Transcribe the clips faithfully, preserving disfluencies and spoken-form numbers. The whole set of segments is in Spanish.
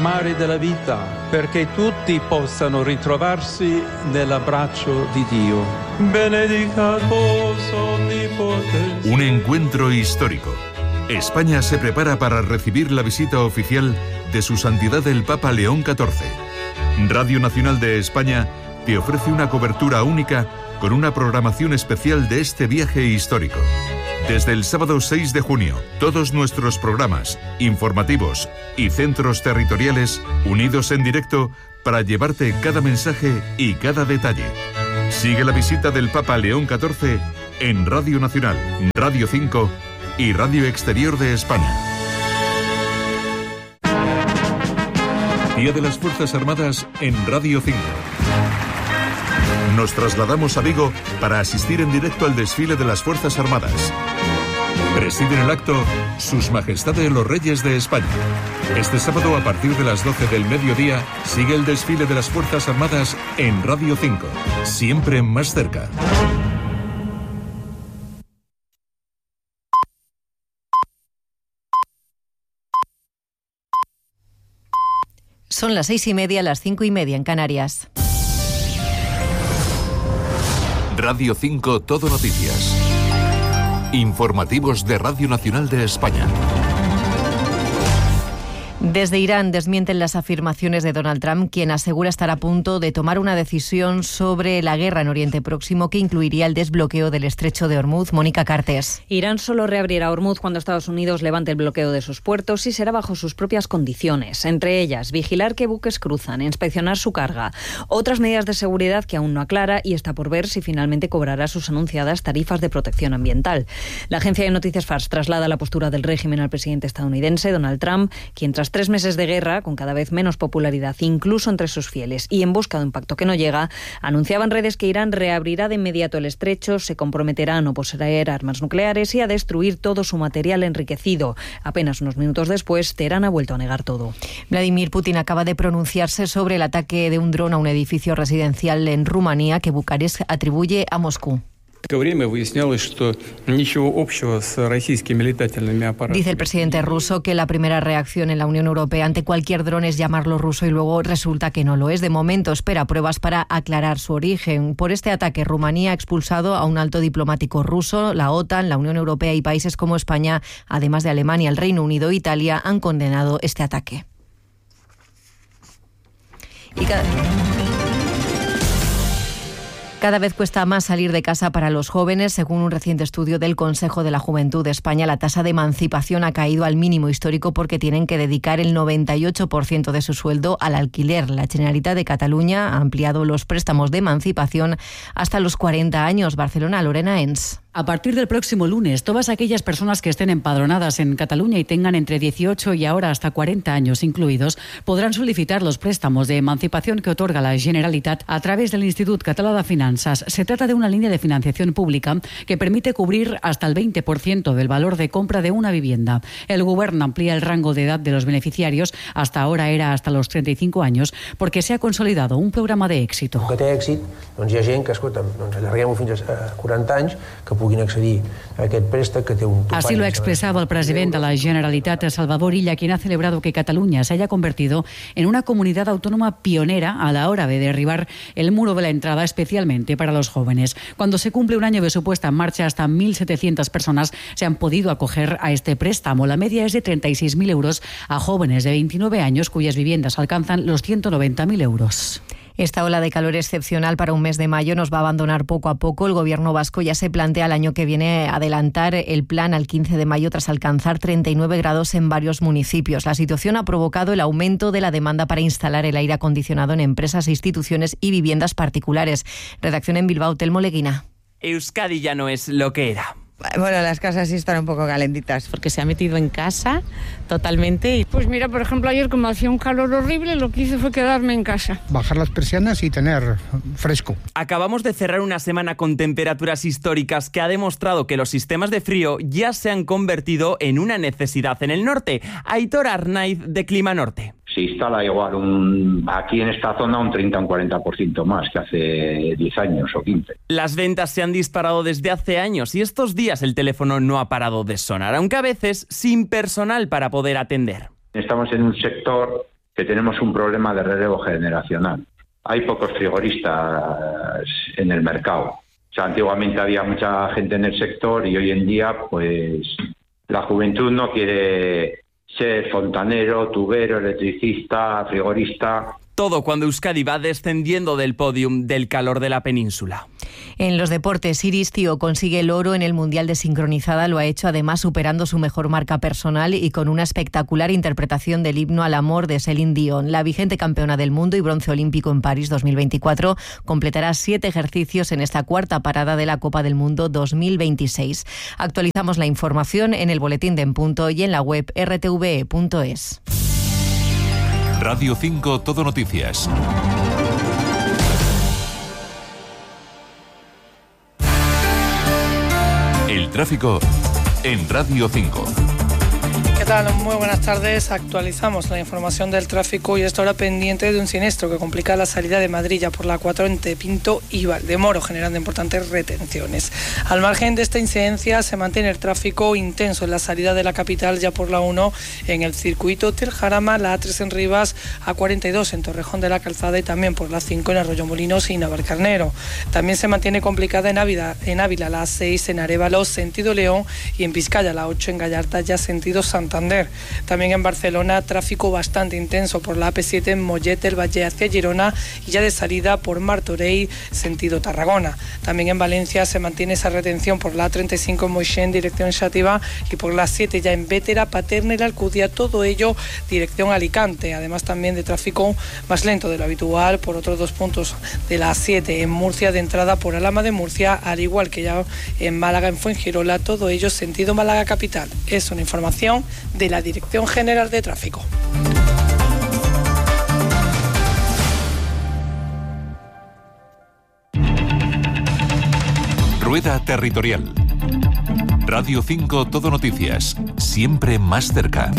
mare della vita, perché tutti possano ritrovarsi nell'abbraccio di Dio. Benedicat vos omnipotens. Un encuentro histórico. España se prepara para recibir la visita oficial de Su Santidad el Papa León catorce. Radio Nacional de España te ofrece una cobertura única con una programación especial de este viaje histórico. Desde el sábado seis de junio, todos nuestros programas, informativos y centros territoriales unidos en directo para llevarte cada mensaje y cada detalle. Sigue la visita del Papa León catorce en Radio Nacional, Radio cinco y Radio Exterior de España. Día de las Fuerzas Armadas en Radio cinco. Nos trasladamos a Vigo para asistir en directo al desfile de las Fuerzas Armadas. Presiden el acto Sus Majestades los Reyes de España. Este sábado a partir de las doce del mediodía sigue el desfile de las Fuerzas Armadas en Radio cinco, siempre más cerca. Son las seis y media, las cinco y media en Canarias. Radio cinco Todo Noticias. Informativos de Radio Nacional de España. Desde Irán desmienten las afirmaciones de Donald Trump, quien asegura estar a punto de tomar una decisión sobre la guerra en Oriente Próximo que incluiría el desbloqueo del estrecho de Hormuz. Mónica Cartes. Irán solo reabrirá Hormuz cuando Estados Unidos levante el bloqueo de sus puertos y será bajo sus propias condiciones. Entre ellas, vigilar que buques cruzan, inspeccionar su carga. Otras medidas de seguridad que aún no aclara y está por ver si finalmente cobrará sus anunciadas tarifas de protección ambiental. La agencia de noticias Fars traslada la postura del régimen al presidente estadounidense, Donald Trump, quien tras tres meses de guerra, con cada vez menos popularidad, incluso entre sus fieles, y en busca de un pacto que no llega, anunciaba en redes que Irán reabrirá de inmediato el estrecho, se comprometerá a no poseer armas nucleares y a destruir todo su material enriquecido. Apenas unos minutos después, Teherán ha vuelto a negar todo. Vladimir Putin acaba de pronunciarse sobre el ataque de un dron a un edificio residencial en Rumanía que Bucarest atribuye a Moscú. Dice el presidente ruso que la primera reacción en la Unión Europea ante cualquier dron es llamarlo ruso y luego resulta que no lo es. De momento espera pruebas para aclarar su origen. Por este ataque, Rumanía ha expulsado a un alto diplomático ruso. La OTAN, la Unión Europea y países como España, además de Alemania, el Reino Unido e Italia, han condenado este ataque. Y cada... Cada vez cuesta más salir de casa para los jóvenes. Según un reciente estudio del Consejo de la Juventud de España, la tasa de emancipación ha caído al mínimo histórico porque tienen que dedicar el noventa y ocho por ciento de su sueldo al alquiler. La Generalitat de Cataluña ha ampliado los préstamos de emancipación hasta los cuarenta años. Barcelona, Lorena Ens. A partir del próximo lunes, todas aquellas personas que estén empadronadas en Cataluña y tengan entre dieciocho y ahora hasta cuarenta años incluidos, podrán solicitar los préstamos de emancipación que otorga la Generalitat a través del Institut Català de Finanzas. Se trata de una línea de financiación pública que permite cubrir hasta el veinte por ciento del valor de compra de una vivienda. El Gobierno amplía el rango de edad de los beneficiarios, hasta ahora era hasta los treinta y cinco años, porque se ha consolidado un programa de éxito. Que té èxit, doncs hi ha gent que, escolta, doncs allarguem-ho fins a quaranta anys, que puguin accedir a aquest préstec que té un topall. Así lo ha expresado el presidente de la Generalitat, Salvador Illa, quien ha celebrado que Cataluña se haya convertido en una comunidad autónoma pionera a la hora de derribar el muro de la entrada, especialmente para los jóvenes. Cuando se cumple un año de su puesta en marcha, hasta mil setecientas personas se han podido acoger a este préstamo. La media es de treinta y seis mil euros a jóvenes de veintinueve años cuyas viviendas alcanzan los ciento noventa mil euros. Esta ola de calor excepcional para un mes de mayo nos va a abandonar poco a poco. El Gobierno vasco ya se plantea el año que viene adelantar el plan al quince de mayo tras alcanzar treinta y nueve grados en varios municipios. La situación ha provocado el aumento de la demanda para instalar el aire acondicionado en empresas, instituciones y viviendas particulares. Redacción en Bilbao, Telmo Leguina. Euskadi ya no es lo que era. Bueno, las casas sí están un poco calentitas. Porque se ha metido en casa totalmente. Pues mira, por ejemplo, ayer como hacía un calor horrible, lo que hice fue quedarme en casa. Bajar las persianas y tener fresco. Acabamos de cerrar una semana con temperaturas históricas que ha demostrado que los sistemas de frío ya se han convertido en una necesidad en el norte. Aitor Arnaiz, de Clima Norte. Se instala igual un, aquí en esta zona un treinta o un cuarenta por ciento más que hace diez años o quince. Las ventas se han disparado desde hace años y estos días el teléfono no ha parado de sonar, aunque a veces sin personal para poder atender. Estamos en un sector que tenemos un problema de relevo generacional. Hay pocos frigoristas en el mercado. O sea, antiguamente había mucha gente en el sector y hoy en día, pues, la juventud no quiere ser fontanero, tubero, electricista, frigorista. Todo cuando Euskadi va descendiendo del podium del calor de la península. En los deportes, Iris Tío consigue el oro en el Mundial de Sincronizada. Lo ha hecho además superando su mejor marca personal y con una espectacular interpretación del himno al amor de Céline Dion. La vigente campeona del mundo y bronce olímpico en París dos mil veinticuatro completará siete ejercicios en esta cuarta parada de la Copa del Mundo dos mil veintiséis. Actualizamos la información en el boletín de En Punto y en la web erre te ve e punto es. Radio cinco Todo Noticias. El tráfico en Radio cinco. ¿Qué tal? Muy buenas tardes. Actualizamos la información del tráfico y esta hora pendiente de un siniestro que complica la salida de Madrid ya por la cuatro entre Pinto y Valdemoro, generando importantes retenciones. Al margen de esta incidencia se mantiene el tráfico intenso en la salida de la capital ya por la uno en el circuito Hotel Jarama, la A tres en Rivas, A cuarenta y dos en Torrejón de la Calzada y también por la cinco en Arroyomolinos y Navalcarnero. También se mantiene complicada en Ávila, en Ávila la A seis en Arévalo, sentido León, y en Vizcaya la ocho en Gallarta, ya sentido Santander. También en Barcelona, tráfico bastante intenso por la A P siete en Mollet del Valle hacia Girona y ya de salida por Martorell, sentido Tarragona. También en Valencia se mantiene esa retención por la A treinta y cinco en Moixent, dirección Xàtiva, y por la siete ya en Bétera, Paterna y la Alcudia, todo ello dirección Alicante. Además también de tráfico más lento de lo habitual por otros dos puntos de la A siete en Murcia, de entrada por Alhama de Murcia, al igual que ya en Málaga, en Fuengirola, todo ello sentido Málaga capital. Es una información de la Dirección General de Tráfico. Rueda Territorial. Radio cinco Todo Noticias, siempre más cerca.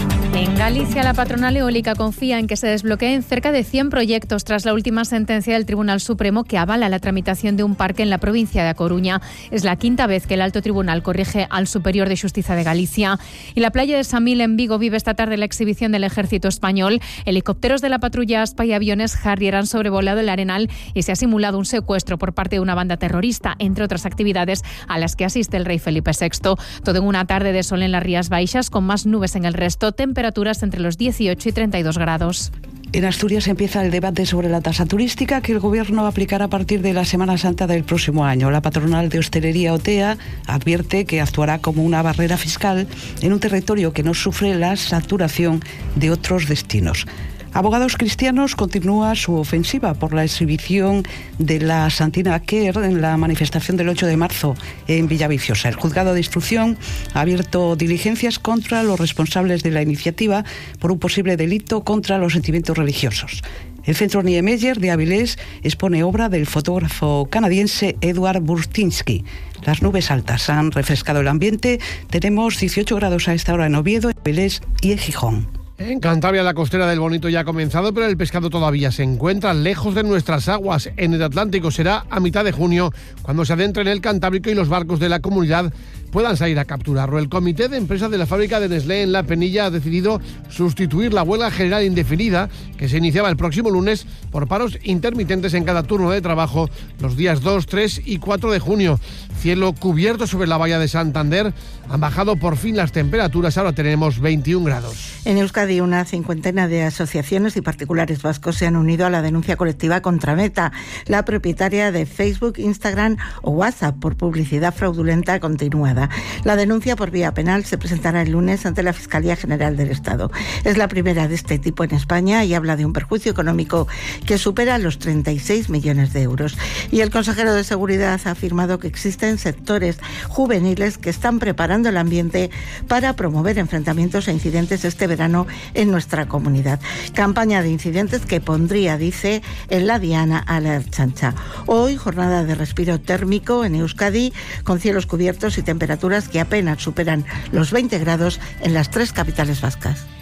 En Galicia, la patronal eólica confía en que se desbloqueen cerca de cien proyectos tras la última sentencia del Tribunal Supremo que avala la tramitación de un parque en la provincia de A Coruña. Es la quinta vez que el Alto Tribunal corrige al Superior de Xustiza de Galicia. Y la playa de Samil, en Vigo, vive esta tarde la exhibición del Ejército Español. Helicópteros de la patrulla Aspa y aviones Harrier han sobrevolado el Arenal y se ha simulado un secuestro por parte de una banda terrorista, entre otras actividades a las que asiste el rey Felipe sexto. Todo en una tarde de sol en las Rías Baixas, con más nubes en el resto, temperaturas entre los dieciocho y treinta y dos grados. En Asturias empieza el debate sobre la tasa turística que el Gobierno aplicará a partir de la Semana Santa del próximo año. La patronal de hostelería OTEA advierte que actuará como una barrera fiscal en un territorio que no sufre la saturación de otros destinos. Abogados Cristianos continúa su ofensiva por la exhibición de la Santina Quer en la manifestación del ocho de marzo en Villaviciosa. El juzgado de instrucción ha abierto diligencias contra los responsables de la iniciativa por un posible delito contra los sentimientos religiosos. El Centro Niemeyer de Avilés expone obra del fotógrafo canadiense Edward Burtynsky. Las nubes altas han refrescado el ambiente. Tenemos dieciocho grados a esta hora en Oviedo, en Avilés y en Gijón. En Cantabria la costera del Bonito ya ha comenzado, pero el pescado todavía se encuentra lejos de nuestras aguas. En el Atlántico será a mitad de junio cuando se adentre en el Cantábrico y los barcos de la comunidad puedan salir a capturarlo. El comité de empresa de la fábrica de Nestlé en La Penilla ha decidido sustituir la huelga general indefinida que se iniciaba el próximo lunes por paros intermitentes en cada turno de trabajo los días dos, tres y cuatro de junio. Cielo cubierto sobre la bahía de Santander. Han bajado por fin las temperaturas, ahora tenemos veintiún grados. En Euskadi, una cincuentena de asociaciones y particulares vascos se han unido a la denuncia colectiva contra Meta, la propietaria de Facebook, Instagram o WhatsApp, por publicidad fraudulenta continuada. La denuncia por vía penal se presentará el lunes ante la Fiscalía General del Estado. Es la primera de este tipo en España y habla de un perjuicio económico que supera los treinta y seis millones de euros. Y el consejero de Seguridad ha afirmado que existen sectores juveniles que están preparando el ambiente para promover enfrentamientos e incidentes este verano en nuestra comunidad. Campaña de incidentes que pondría, dice, en la diana a la Ertzaintza. Hoy, jornada de respiro térmico en Euskadi, con cielos cubiertos y temperaturas que apenas superan los veinte grados en las tres capitales vascas.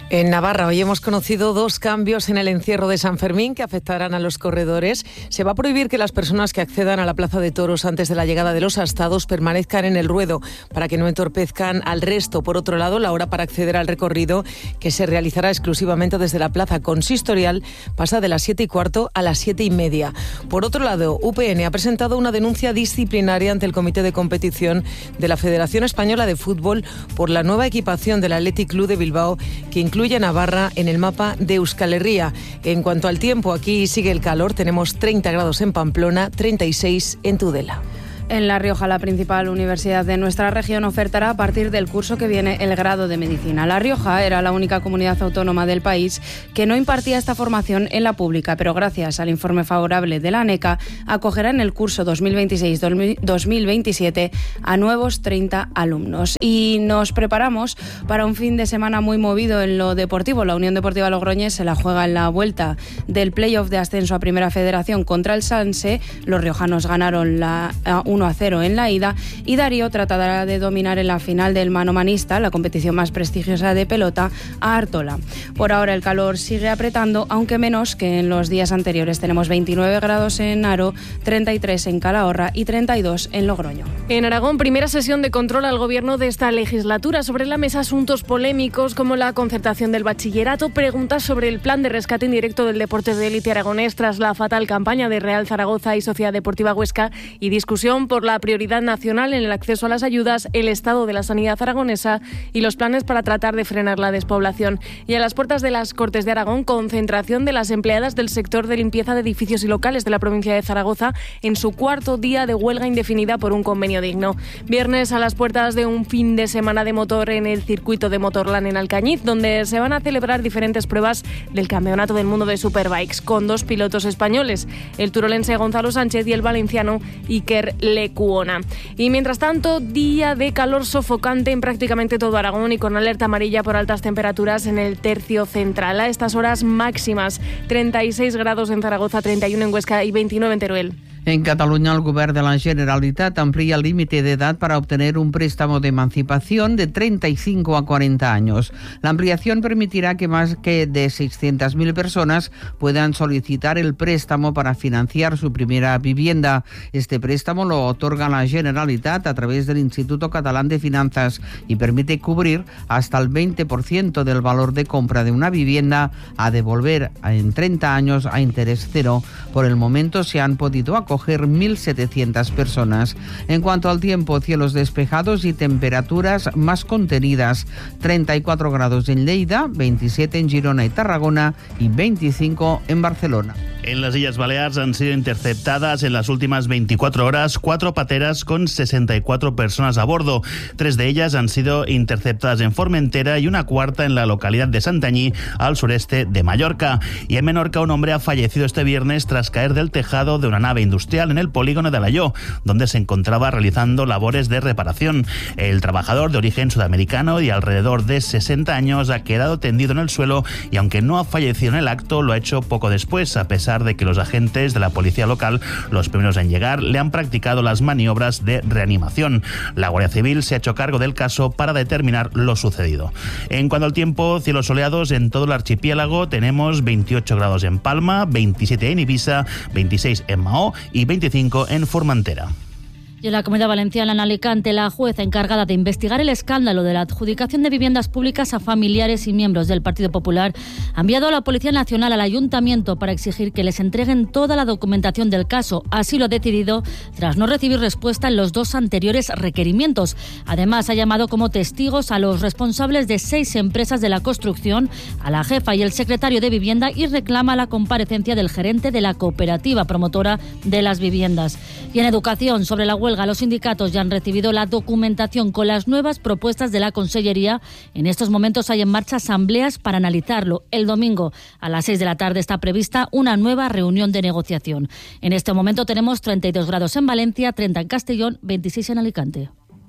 En Navarra hoy hemos conocido dos cambios en el encierro de San Fermín que afectarán a los corredores. Se va a prohibir que las personas que accedan a la Plaza de Toros antes de la llegada de los astados permanezcan en el ruedo para que no entorpezcan al resto. Por otro lado, la hora para acceder al recorrido, que se realizará exclusivamente desde la Plaza Consistorial, pasa de las siete y cuarto a las siete y media. Por otro lado, U P N ha presentado una denuncia disciplinaria ante el Comité de Competición de la Federación Española de Fútbol por la nueva equipación del Athletic Club de Bilbao, que incluye a Navarra en el mapa de Euskal Herria. En cuanto al tiempo, aquí sigue el calor. Tenemos treinta grados en Pamplona, treinta y seis en Tudela. En La Rioja, la principal universidad de nuestra región ofertará a partir del curso que viene el grado de medicina. La Rioja era la única comunidad autónoma del país que no impartía esta formación en la pública, pero gracias al informe favorable de la ANECA, acogerá en el curso dos mil veintiséis dos mil veintisiete a nuevos treinta alumnos. Y nos preparamos para un fin de semana muy movido en lo deportivo. La Unión Deportiva Logroñés se la juega en la vuelta del playoff de ascenso a Primera Federación contra el Sanse. Los riojanos ganaron la uno a cero en la ida y Darío tratará de dominar en la final del manomanista, la competición más prestigiosa de pelota, a Artola. Por ahora el calor sigue apretando, aunque menos que en los días anteriores. Tenemos veintinueve grados en Haro, treinta y tres en Calahorra y treinta y dos en Logroño. En Aragón, primera sesión de control al gobierno de esta legislatura. Sobre la mesa asuntos polémicos como la concertación del bachillerato, preguntas sobre el plan de rescate indirecto del deporte de élite aragonés tras la fatal campaña de Real Zaragoza y Sociedad Deportiva Huesca y discusión por la prioridad nacional en el acceso a las ayudas, el estado de la sanidad aragonesa y los planes para tratar de frenar la despoblación. Y a las puertas de las Cortes de Aragón, concentración de las empleadas del sector de limpieza de edificios y locales de la provincia de Zaragoza en su cuarto día de huelga indefinida por un convenio digno. Viernes a las puertas de un fin de semana de motor en el circuito de Motorland en Alcañiz, donde se van a celebrar diferentes pruebas del Campeonato del Mundo de Superbikes con dos pilotos españoles, el turolense Gonzalo Sánchez y el valenciano Iker Lecuona. Y mientras tanto, día de calor sofocante en prácticamente todo Aragón y con alerta amarilla por altas temperaturas en el tercio central. A estas horas máximas, treinta y seis grados en Zaragoza, treinta y uno en Huesca y veintinueve en Teruel. En Cataluña, el Govern de la Generalitat amplía el límite de edad para obtener un préstamo de emancipación de treinta y cinco a cuarenta años. La ampliación permitirá que más que de seiscientas mil personas puedan solicitar el préstamo para financiar su primera vivienda. Este préstamo lo otorga la Generalitat a través del Instituto Catalán de Finanzas y permite cubrir hasta el veinte por ciento del valor de compra de una vivienda a devolver en treinta años a interés cero. Por el momento se han podido acoger mil setecientas personas. En cuanto al tiempo, cielos despejados y temperaturas más contenidas. treinta y cuatro grados en Lleida, veintisiete en Girona y Tarragona y veinticinco en Barcelona. En las Islas Baleares han sido interceptadas en las últimas veinticuatro horas cuatro pateras con sesenta y cuatro personas a bordo. Tres de ellas han sido interceptadas en Formentera y una cuarta en la localidad de Santanyí, al sureste de Mallorca. Y en Menorca, un hombre ha fallecido este viernes tras caer del tejado de una nave industrial en el polígono de Alaió, donde se encontraba realizando labores de reparación. El trabajador, de origen sudamericano y alrededor de sesenta años, ha quedado tendido en el suelo y, aunque no ha fallecido en el acto, lo ha hecho poco después, a pesar de que los agentes de la policía local, los primeros en llegar, le han practicado las maniobras de reanimación. La Guardia Civil se ha hecho cargo del caso para determinar lo sucedido. En cuanto al tiempo, cielos soleados en todo el archipiélago. Tenemos veintiocho grados en Palma, veintisiete en Ibiza, veintiséis en Mahó y veinticinco en Formentera. Y en la Comunidad Valenciana, en Alicante, la jueza encargada de investigar el escándalo de la adjudicación de viviendas públicas a familiares y miembros del Partido Popular ha enviado a la Policía Nacional al Ayuntamiento para exigir que les entreguen toda la documentación del caso. Así lo ha decidido tras no recibir respuesta en los dos anteriores requerimientos. Además, ha llamado como testigos a los responsables de seis empresas de la construcción, a la jefa y el secretario de Vivienda, y reclama la comparecencia del gerente de la cooperativa promotora de las viviendas. Y en educación, sobre la huelga, los sindicatos ya han recibido la documentación con las nuevas propuestas de la Consellería. En estos momentos hay en marcha asambleas para analizarlo. El domingo a las seis de la tarde está prevista una nueva reunión de negociación. En este momento tenemos treinta y dos grados en Valencia, treinta en Castellón, veintiséis en Alicante.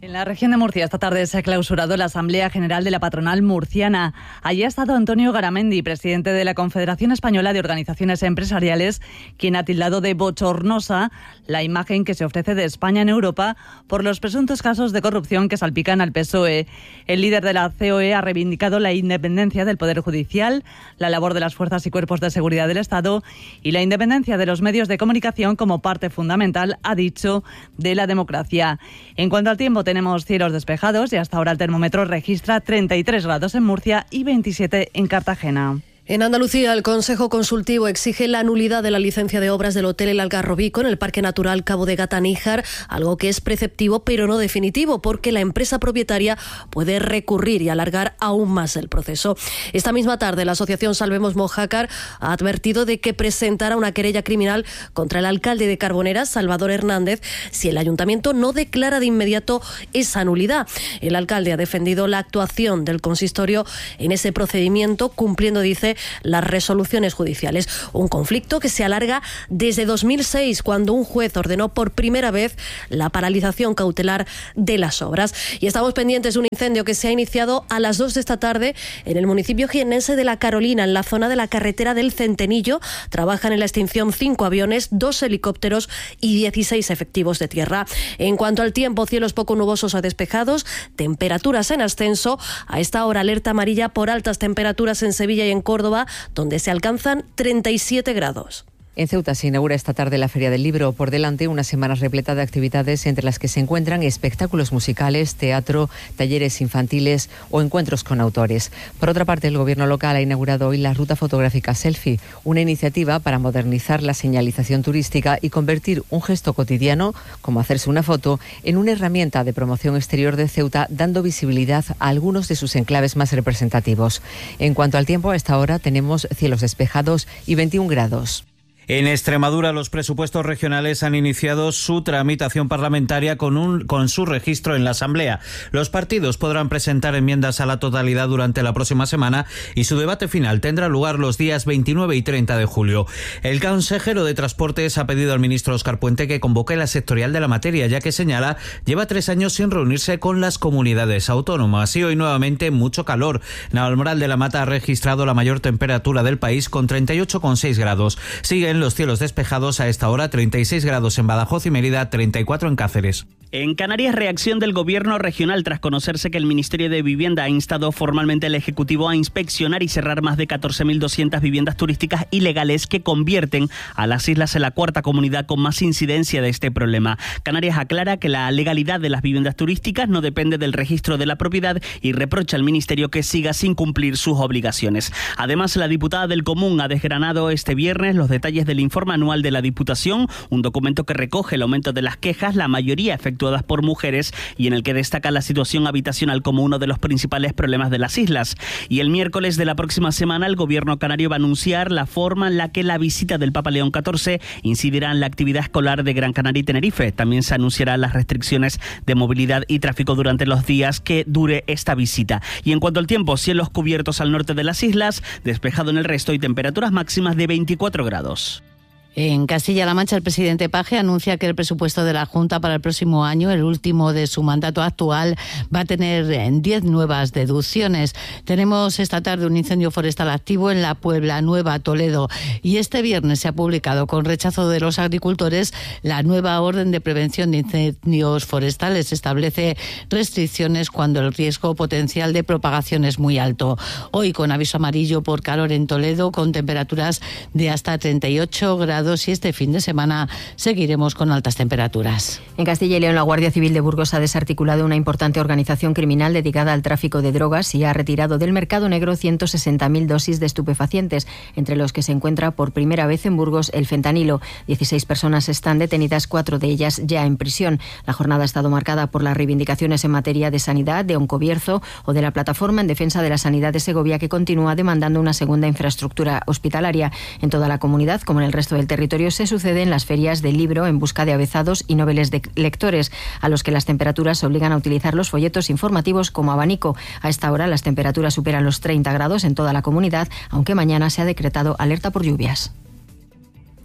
En la región de Murcia esta tarde se ha clausurado la Asamblea General de la Patronal Murciana. Allí ha estado Antonio Garamendi, presidente de la Confederación Española de Organizaciones Empresariales, quien ha tildado de bochornosa la imagen que se ofrece de España en Europa por los presuntos casos de corrupción que salpican al P S O E. El líder de la C O E ha reivindicado la independencia del Poder Judicial, la labor de las fuerzas y cuerpos de seguridad del Estado y la independencia de los medios de comunicación como parte fundamental, ha dicho, de la democracia. En cuanto al tiempo, tenemos cielos despejados y hasta ahora el termómetro registra treinta y tres grados en Murcia y veintisiete en Cartagena. En Andalucía, el Consejo Consultivo exige la nulidad de la licencia de obras del Hotel El Algarrobico en el Parque Natural Cabo de Gata-Níjar, algo que es preceptivo pero no definitivo, porque la empresa propietaria puede recurrir y alargar aún más el proceso. Esta misma tarde, la asociación Salvemos Mojácar ha advertido de que presentará una querella criminal contra el alcalde de Carboneras, Salvador Hernández, si el ayuntamiento no declara de inmediato esa nulidad. El alcalde ha defendido la actuación del consistorio en ese procedimiento, cumpliendo, dice, las resoluciones judiciales. Un conflicto que se alarga desde dos mil seis, cuando un juez ordenó por primera vez la paralización cautelar de las obras. Y estamos pendientes de un incendio que se ha iniciado a las dos de esta tarde en el municipio jiennense de La Carolina, en la zona de la carretera del Centenillo. Trabajan en la extinción cinco aviones, dos helicópteros y dieciséis efectivos de tierra. En cuanto al tiempo, cielos poco nubosos a despejados, temperaturas en ascenso. A esta hora, alerta amarilla por altas temperaturas en Sevilla y en Córdoba, donde se alcanzan treinta y siete grados. En Ceuta se inaugura esta tarde la Feria del Libro. Por delante, una semana repleta de actividades entre las que se encuentran espectáculos musicales, teatro, talleres infantiles o encuentros con autores. Por otra parte, el Gobierno local ha inaugurado hoy la ruta fotográfica Selfie, una iniciativa para modernizar la señalización turística y convertir un gesto cotidiano, como hacerse una foto, en una herramienta de promoción exterior de Ceuta, dando visibilidad a algunos de sus enclaves más representativos. En cuanto al tiempo, a esta hora tenemos cielos despejados y veintiún grados. En Extremadura, los presupuestos regionales han iniciado su tramitación parlamentaria con, un, con su registro en la Asamblea. Los partidos podrán presentar enmiendas a la totalidad durante la próxima semana y su debate final tendrá lugar los días veintinueve y treinta de julio. El consejero de Transportes ha pedido al ministro Óscar Puente que convoque la sectorial de la materia, ya que señala lleva tres años sin reunirse con las comunidades autónomas. Y hoy nuevamente mucho calor. Navalmoral de la Mata ha registrado la mayor temperatura del país con treinta y ocho coma seis grados. Sigue los cielos despejados a esta hora, treinta y seis grados en Badajoz y Mérida, treinta y cuatro en Cáceres. En Canarias, reacción del Gobierno regional tras conocerse que el Ministerio de Vivienda ha instado formalmente al Ejecutivo a inspeccionar y cerrar más de catorce mil doscientas viviendas turísticas ilegales que convierten a las islas en la cuarta comunidad con más incidencia de este problema. Canarias aclara que la legalidad de las viviendas turísticas no depende del registro de la propiedad y reprocha al Ministerio que siga sin cumplir sus obligaciones. Además, la diputada del Común ha desgranado este viernes los detalles del informe anual de la Diputación, un documento que recoge el aumento de las quejas, la mayoría efectuadas por mujeres, y en el que destaca la situación habitacional como uno de los principales problemas de las islas. Y el miércoles de la próxima semana el Gobierno canario va a anunciar la forma en la que la visita del Papa León catorce incidirá en la actividad escolar de Gran Canaria y Tenerife. También se anunciarán las restricciones de movilidad y tráfico durante los días que dure esta visita. Y en cuanto al tiempo, cielos cubiertos al norte de las islas, despejado en el resto y temperaturas máximas de veinticuatro grados. En Castilla-La Mancha, el presidente Paje anuncia que el presupuesto de la Junta para el próximo año, el último de su mandato actual, va a tener diez nuevas deducciones. Tenemos esta tarde un incendio forestal activo en la Puebla Nueva, Toledo, y este viernes se ha publicado, con rechazo de los agricultores, la nueva orden de prevención de incendios forestales. Establece restricciones cuando el riesgo potencial de propagación es muy alto. Hoy con aviso amarillo por calor en Toledo, con temperaturas de hasta treinta y ocho grados, y este fin de semana seguiremos con altas temperaturas. En Castilla y León, la Guardia Civil de Burgos ha desarticulado una importante organización criminal dedicada al tráfico de drogas y ha retirado del mercado negro ciento sesenta mil dosis de estupefacientes, entre los que se encuentra por primera vez en Burgos el fentanilo. dieciséis personas están detenidas, cuatro de ellas ya en prisión. La jornada ha estado marcada por las reivindicaciones en materia de sanidad, de Oncobierzo o de la Plataforma en Defensa de la Sanidad de Segovia, que continúa demandando una segunda infraestructura hospitalaria. En toda la comunidad, como en el resto del territorio, se suceden las ferias del libro en busca de avezados y noveles de lectores, a los que las temperaturas obligan a utilizar los folletos informativos como abanico. A esta hora las temperaturas superan los treinta grados en toda la comunidad, aunque mañana se ha decretado alerta por lluvias.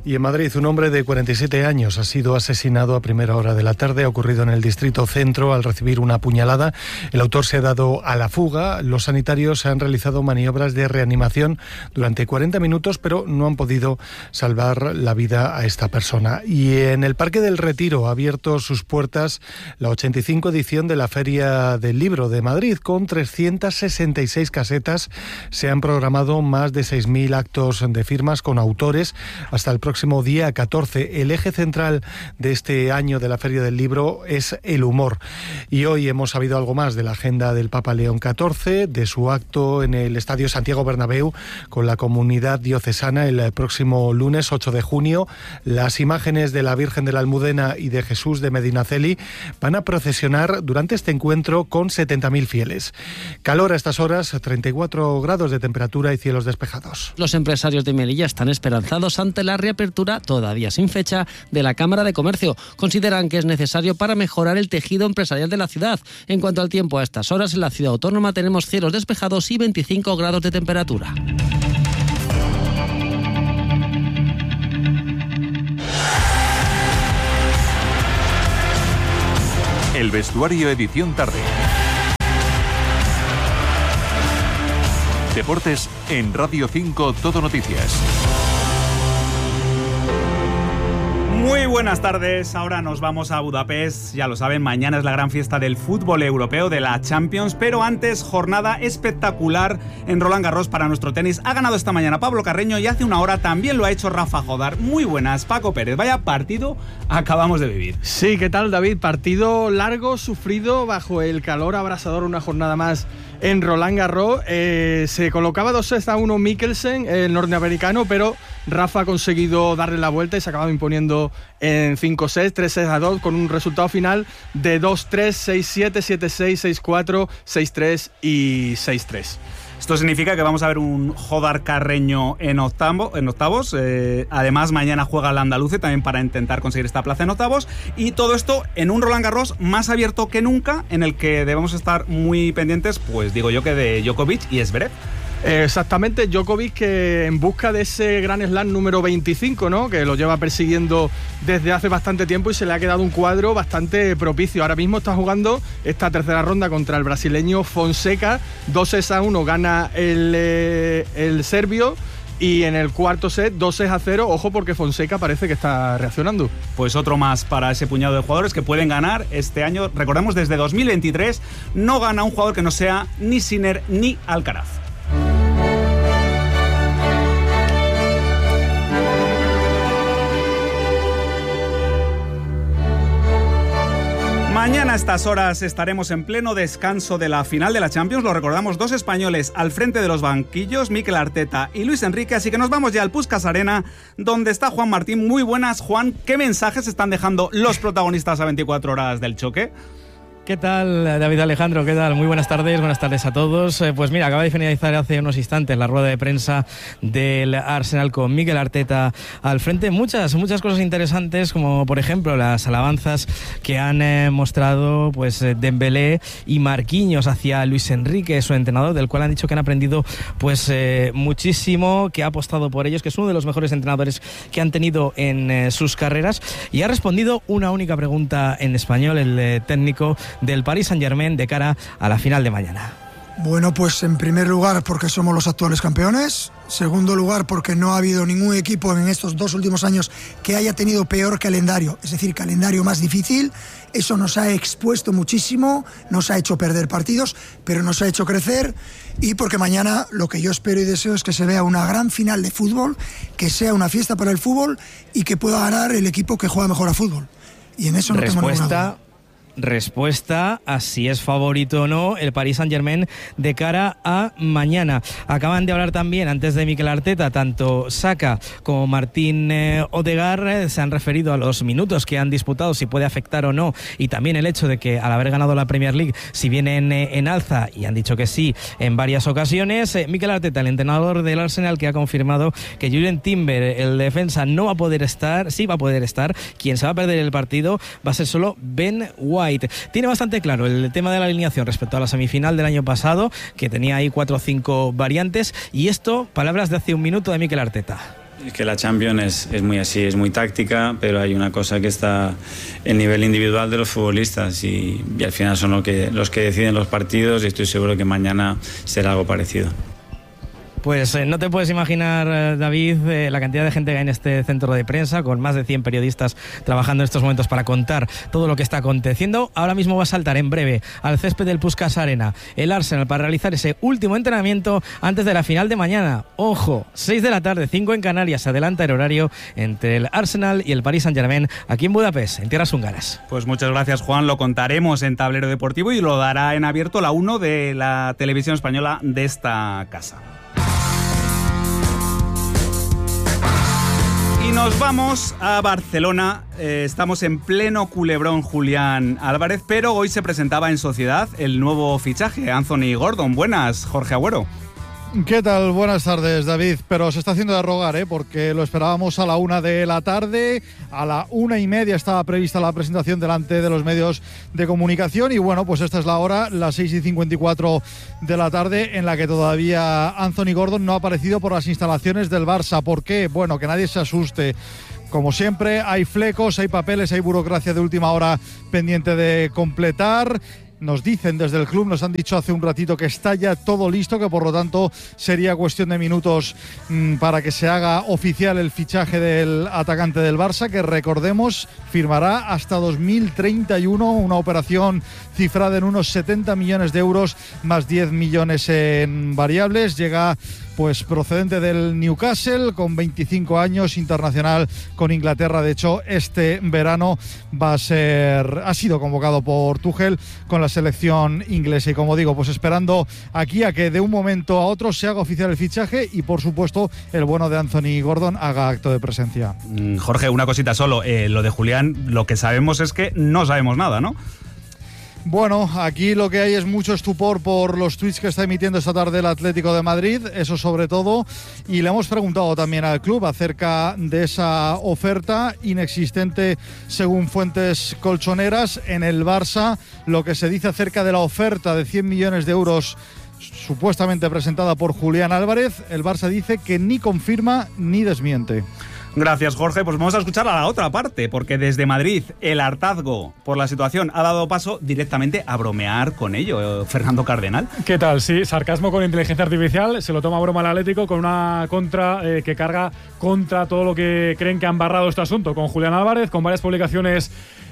Y en Madrid, un hombre de cuarenta y siete años ha sido asesinado a primera hora de la tarde. Ha ocurrido en el distrito Centro al recibir una puñalada. El autor se ha dado a la fuga. Los sanitarios han realizado maniobras de reanimación durante cuarenta minutos, pero no han podido salvar la vida a esta persona. Y en el Parque del Retiro ha abierto sus puertas la ochenta y cinco edición de la Feria del Libro de Madrid. Con trescientas sesenta y seis casetas se han programado más de seis mil actos de firmas con autores hasta el próximo próximo día catorce. El eje central de este año de la Feria del Libro es el humor. Y hoy hemos sabido algo más de la agenda del Papa León catorce, de su acto en el Estadio Santiago Bernabéu con la comunidad diocesana el próximo lunes ocho de junio. Las imágenes de la Virgen de la Almudena y de Jesús de Medinaceli van a procesionar durante este encuentro con setenta mil fieles. Calor a estas horas, treinta y cuatro grados de temperatura y cielos despejados. Los empresarios de Melilla están esperanzados ante la reapertura, todavía sin fecha, de la Cámara de Comercio. Consideran que es necesario para mejorar el tejido empresarial de la ciudad. En cuanto al tiempo, a estas horas en la ciudad autónoma tenemos cielos despejados y veinticinco grados de temperatura. El vestuario edición tarde. Deportes en Radio cinco Todo Noticias. Muy buenas tardes, ahora nos vamos a Budapest, ya lo saben, mañana es la gran fiesta del fútbol europeo, de la Champions, pero antes jornada espectacular en Roland Garros para nuestro tenis. Ha ganado esta mañana Pablo Carreño y hace una hora también lo ha hecho Rafa Jodar. Muy buenas, Paco Pérez, vaya partido acabamos de vivir. Sí, ¿qué tal, David? Partido largo, sufrido, bajo el calor abrasador, una jornada más en Roland Garros. Eh, se colocaba dos sets a uno Mikkelsen, el norteamericano, pero Rafa ha conseguido darle la vuelta y se acaba imponiendo en cinco sets, tres sets a dos, con un resultado final de dos tres, seis siete, siete seis, seis cuatro, seis tres y seis tres. Esto significa que vamos a ver un Jodar Carreño en, octavo, en octavos. Eh, además, mañana juega el Andaluce también para intentar conseguir esta plaza en octavos. Y todo esto en un Roland Garros más abierto que nunca, en el que debemos estar muy pendientes, pues digo yo que de Djokovic y Zverev. Exactamente, Djokovic, que en busca de ese Grand Slam número veinticinco, ¿no?, que lo lleva persiguiendo desde hace bastante tiempo y se le ha quedado un cuadro bastante propicio. Ahora mismo está jugando esta tercera ronda contra el brasileño Fonseca, dos sets a uno gana el, eh, el serbio. Y en el cuarto set, dos a cero, ojo porque Fonseca parece que está reaccionando. Pues otro más para ese puñado de jugadores que pueden ganar este año. Recordemos, desde dos mil veintitrés no gana un jugador que no sea ni Sinner ni Alcaraz. Mañana a estas horas estaremos en pleno descanso de la final de la Champions. Lo recordamos, dos españoles al frente de los banquillos, Mikel Arteta y Luis Enrique. Así que nos vamos ya al Puskás Arena, donde está Juan Martín. Muy buenas, Juan. ¿Qué mensajes están dejando los protagonistas a veinticuatro horas del choque? ¿Qué tal, David Alejandro? ¿Qué tal? Muy buenas tardes, buenas tardes a todos. Eh, pues mira, acaba de finalizar hace unos instantes la rueda de prensa del Arsenal con Mikel Arteta al frente. Muchas, muchas cosas interesantes, como por ejemplo las alabanzas que han eh, mostrado pues Dembélé y Marquinhos hacia Luis Enrique, su entrenador, del cual han dicho que han aprendido pues eh, muchísimo, que ha apostado por ellos, que es uno de los mejores entrenadores que han tenido en eh, sus carreras, y ha respondido una única pregunta en español, el eh, técnico del Paris Saint-Germain, de cara a la final de mañana. Bueno, pues en primer lugar porque somos los actuales campeones. Segundo lugar porque no ha habido ningún equipo en estos dos últimos años que haya tenido peor calendario, es decir, calendario más difícil. Eso nos ha expuesto muchísimo, nos ha hecho perder partidos, pero nos ha hecho crecer. Y porque mañana lo que yo espero y deseo es que se vea una gran final de fútbol, que sea una fiesta para el fútbol y que pueda ganar el equipo que juega mejor a fútbol. Y en eso no tengo ninguna duda. Respuesta a si es favorito o no el Paris Saint-Germain de cara a mañana. Acaban de hablar también, antes de Mikel Arteta, tanto Saka como Martín eh, Odegaard eh, se han referido a los minutos que han disputado, si puede afectar o no, y también el hecho de que al haber ganado la Premier League, si vienen eh, en alza, y han dicho que sí en varias ocasiones. eh, Mikel Arteta, el entrenador del Arsenal, que ha confirmado que Jurrien Timber, el defensa, no va a poder estar, sí va a poder estar, quien se va a perder el partido va a ser solo Ben White. Tiene bastante claro el tema de la alineación respecto a la semifinal del año pasado, que tenía ahí cuatro o cinco variantes, y esto, palabras de hace un minuto de Mikel Arteta. Es que la Champions es, es muy así, es muy táctica, pero hay una cosa que está el nivel individual de los futbolistas y, y al final son lo que, los que deciden los partidos y estoy seguro que mañana será algo parecido. Pues eh, no te puedes imaginar, eh, David, eh, la cantidad de gente que hay en este centro de prensa, con más de cien periodistas trabajando en estos momentos para contar todo lo que está aconteciendo. Ahora mismo va a saltar en breve al césped del Puskás Arena el Arsenal para realizar ese último entrenamiento antes de la final de mañana. Ojo, seis de la tarde, cinco en Canarias, se adelanta el horario entre el Arsenal y el Paris Saint-Germain aquí en Budapest, en tierras húngaras. Pues muchas gracias, Juan. Lo contaremos en Tablero Deportivo y lo dará en abierto la uno de la televisión española de esta casa. Y nos vamos a Barcelona. Eh, estamos en pleno culebrón Julián Álvarez, pero hoy se presentaba en Sociedad el nuevo fichaje, Anthony Gordon. Buenas, Jorge Agüero. ¿Qué tal? Buenas tardes, David. Pero se está haciendo de rogar, ¿eh? Porque lo esperábamos a la una de la tarde. A la una y media estaba prevista la presentación delante de los medios de comunicación. Y bueno, pues esta es la hora, las seis y cincuenta y cuatro de la tarde, en la que todavía Anthony Gordon no ha aparecido por las instalaciones del Barça. ¿Por qué? Bueno, que nadie se asuste. Como siempre, hay flecos, hay papeles, hay burocracia de última hora pendiente de completar. Nos dicen desde el club, nos han dicho hace un ratito que está ya todo listo, que por lo tanto sería cuestión de minutos mmm, para que se haga oficial el fichaje del atacante del Barça, que recordemos firmará hasta dos mil treinta y uno, una operación cifrada en unos setenta millones de euros más diez millones en variables. Llega pues procedente del Newcastle, con veinticinco años, internacional con Inglaterra. De hecho, este verano va a ser, ha sido convocado por Tuchel con la selección inglesa. Y como digo, pues esperando aquí a que de un momento a otro se haga oficial el fichaje y, por supuesto, el bueno de Anthony Gordon haga acto de presencia. Jorge, una cosita solo. Eh, lo de Julián, lo que sabemos es que no sabemos nada, ¿no? Bueno, aquí lo que hay es mucho estupor por los tweets que está emitiendo esta tarde el Atlético de Madrid, eso sobre todo, y le hemos preguntado también al club acerca de esa oferta inexistente según fuentes colchoneras. En el Barça, lo que se dice acerca de la oferta de cien millones de euros supuestamente presentada por Julián Álvarez, el Barça dice que ni confirma ni desmiente. Gracias, Jorge. Pues vamos a escuchar a la otra parte, porque desde Madrid el hartazgo por la situación ha dado paso directamente a bromear con ello. Fernando Cardenal. ¿Qué tal? Sí, sarcasmo con inteligencia artificial. Se lo toma a broma el Atlético con una contra eh, que carga contra todo lo que creen que han barrado este asunto. Con Julián Álvarez, con varias publicaciones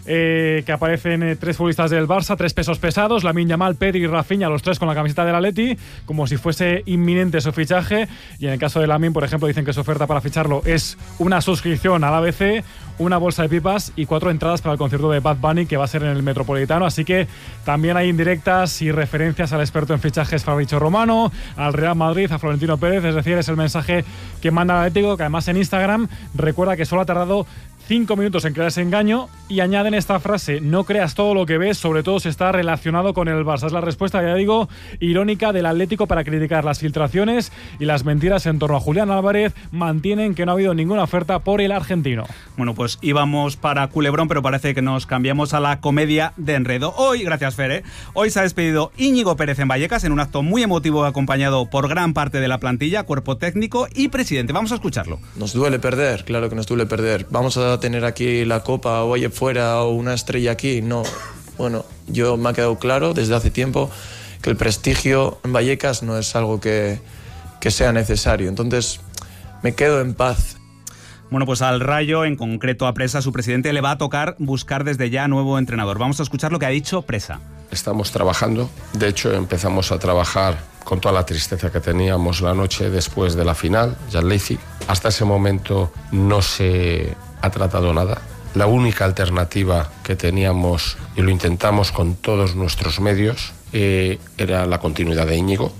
eh, que aparecen eh, tres futbolistas del Barça, tres pesos pesados, Lamine Yamal, Pedri y Rafinha, los tres con la camiseta del Atleti, como si fuese inminente su fichaje. Y en el caso de Lamine, por ejemplo, dicen que su oferta para ficharlo es una suscripción al A B C, una bolsa de pipas y cuatro entradas para el concierto de Bad Bunny, que va a ser en el Metropolitano. Así que también hay indirectas y referencias al experto en fichajes Fabrizio Romano, al Real Madrid, a Florentino Pérez. Es decir, es el mensaje que manda el Atlético, que además en Instagram recuerda que solo ha tardado cinco minutos en crear ese engaño, y añaden esta frase: no creas todo lo que ves, sobre todo si está relacionado con el Barça. Es la respuesta, ya digo, irónica del Atlético para criticar las filtraciones y las mentiras en torno a Julián Álvarez. Mantienen que no ha habido ninguna oferta por el argentino. Bueno, pues íbamos para Culebrón, pero parece que nos cambiamos a la comedia de enredo. Hoy, gracias Fer, ¿eh? Hoy se ha despedido Íñigo Pérez en Vallecas en un acto muy emotivo acompañado por gran parte de la plantilla, cuerpo técnico y presidente. Vamos a escucharlo. Nos duele perder, claro que nos duele perder. Vamos a tener aquí la copa o allá fuera o una estrella aquí, no. Bueno, yo me ha quedado claro desde hace tiempo que el prestigio en Vallecas no es algo que, que sea necesario. Entonces, me quedo en paz. Bueno, pues al Rayo, en concreto a Presa, su presidente, le va a tocar buscar desde ya nuevo entrenador. Vamos a escuchar lo que ha dicho Presa. Estamos trabajando, de hecho empezamos a trabajar con toda la tristeza que teníamos la noche después de la final, Jan Leipzig. Hasta ese momento no se ha tratado nada. La única alternativa que teníamos, y lo intentamos con todos nuestros medios, eh, era la continuidad de Íñigo.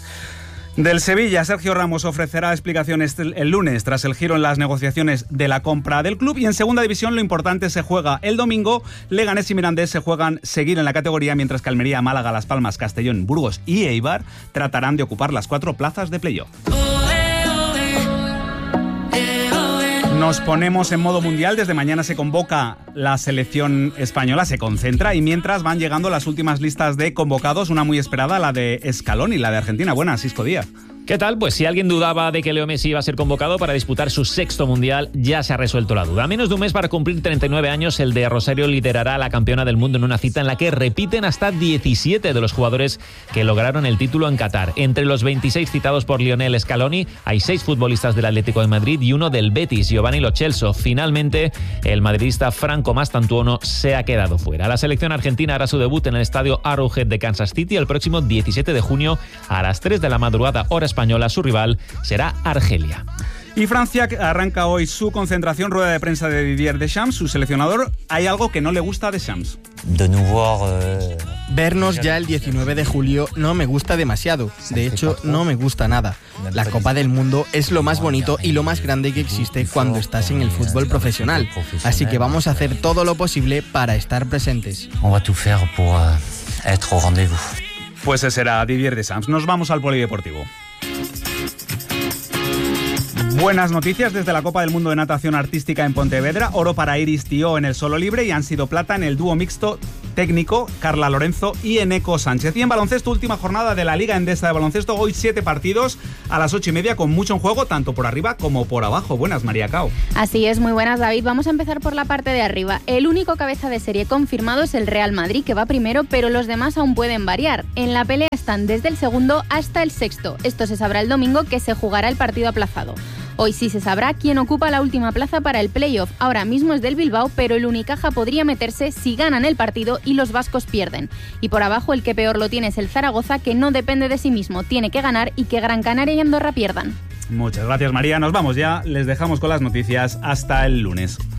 Del Sevilla, Sergio Ramos ofrecerá explicaciones el lunes tras el giro en las negociaciones de la compra del club. Y en segunda división lo importante se juega el domingo. Leganés y Mirandés se juegan seguir en la categoría, mientras que Almería, Málaga, Las Palmas, Castellón, Burgos y Eibar tratarán de ocupar las cuatro plazas de playoff. Nos ponemos en modo mundial. Desde mañana se convoca la selección española, se concentra, y mientras van llegando las últimas listas de convocados, una muy esperada, la de Scaloni, la de Argentina. Buenas, Isco Díaz. ¿Qué tal? Pues si alguien dudaba de que Leo Messi iba a ser convocado para disputar su sexto mundial, ya se ha resuelto la duda. A menos de un mes para cumplir treinta y nueve años, el de Rosario liderará a la campeona del mundo en una cita en la que repiten hasta diecisiete de los jugadores que lograron el título en Qatar. Entre los veintiséis citados por Lionel Scaloni, hay seis futbolistas del Atlético de Madrid y uno del Betis, Giovanni Lo Celso. Finalmente, el madridista Franco Mastantuono se ha quedado fuera. La selección argentina hará su debut en el estadio Arrowhead de Kansas City el próximo diecisiete de junio a las tres de la madrugada, hora española. Su rival será Argelia. Y Francia arranca hoy su concentración, rueda de prensa de Didier Deschamps, su seleccionador. Hay algo que no le gusta a Deschamps. De nuevo, eh... Vernos ya el diecinueve de julio no me gusta demasiado. De hecho, no me gusta nada. La Copa del Mundo es lo más bonito y lo más grande que existe cuando estás en el fútbol profesional. Así que vamos a hacer todo lo posible para estar presentes. On va tout faire pour être au rendez-vous. Pues ese era Didier Deschamps. Nos vamos al polideportivo. Buenas noticias desde la Copa del Mundo de Natación Artística en Pontevedra. Oro para Iris Tío en el solo libre y han sido plata en el dúo mixto técnico Carla Lorenzo y Eneco Sánchez. Y en baloncesto, última jornada de la Liga Endesa de Baloncesto. Hoy siete partidos a las ocho y media con mucho en juego, tanto por arriba como por abajo. Buenas, María Cao. Así es, muy buenas, David. Vamos a empezar por la parte de arriba. El único cabeza de serie confirmado es el Real Madrid, que va primero, pero los demás aún pueden variar. En la pelea están desde el segundo hasta el sexto. Esto se sabrá el domingo, que se jugará el partido aplazado. Hoy sí se sabrá quién ocupa la última plaza para el playoff. Ahora mismo es del Bilbao, pero el Unicaja podría meterse si ganan el partido y los vascos pierden. Y por abajo el que peor lo tiene es el Zaragoza, que no depende de sí mismo, tiene que ganar y que Gran Canaria y Andorra pierdan. Muchas gracias, María. Nos vamos ya, les dejamos con las noticias hasta el lunes.